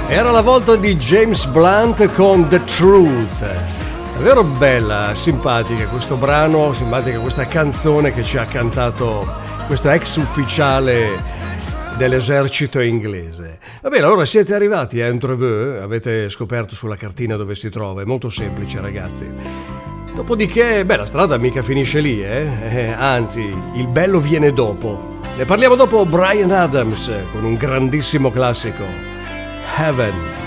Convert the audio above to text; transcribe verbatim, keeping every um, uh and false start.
Era la volta di James Blunt con The Truth. Davvero bella, simpatica questo brano, simpatica questa canzone che ci ha cantato questo ex ufficiale dell'esercito inglese. Va bene, allora siete arrivati a Entrevue, avete scoperto sulla cartina dove si trova, è molto semplice ragazzi. Dopodiché, beh, la strada mica finisce lì, eh? eh anzi, il bello viene dopo. Ne parliamo dopo Bryan Adams con un grandissimo classico, Heaven.